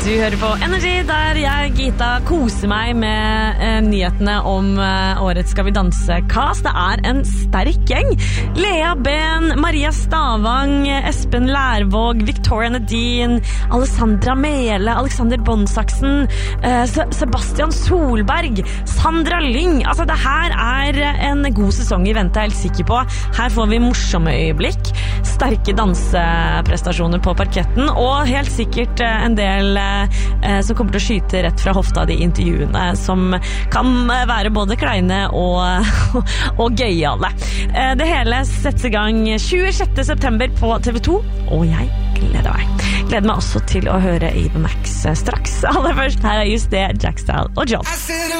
Du hører på Energy, der jeg, Gita, koser meg med nyhetene om årets Skal vi danse-cast. Det en sterk gjeng. Lea Ben, Maria Stavang, Espen Lærvåg, Victoria Nadine, Alessandra Mele, Alexander Bondsaksen, Sebastian Solberg, Sandra Lyng. Altså, det her en god sesong I vente, jeg helt sikker på. Her får vi morsomme øyeblikk, sterke danseprestasjoner på parketten, og helt sikkert en del som kommer til å skyte rett fra hofta de intervjuene, som kan være både kleine og gøyale. Det hele settes I gang 26. september på TV2, og jeg gleder meg. Gleder meg også til å høre Ava Max straks. Aller først, her just det, Jack Style og John.